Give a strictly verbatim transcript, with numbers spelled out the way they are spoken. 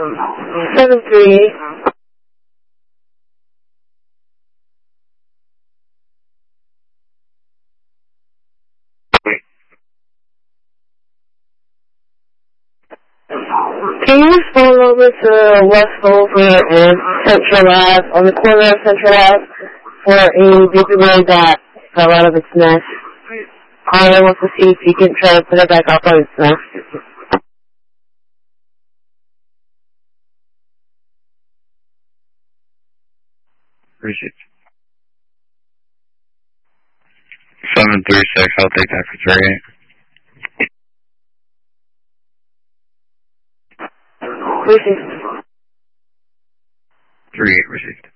Seven three. Can you phone over to West Over and Central Ave, on the corner of Central Ave, for a baby boy that fell out of its nest? I want to see if you can try to put it back up on its nest. Appreciate it. seven three six, I'll take that for three eight. Received. three eight received.